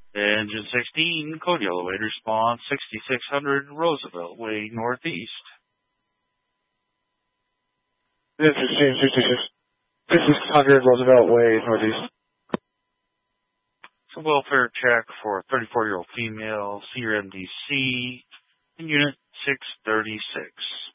Engine 16, code yellow 8, response 6600 Roosevelt Way, Northeast. This is James 6600 Roosevelt Way, Northeast. It's a welfare check for a 34-year-old female, CRMDC, in Unit 636.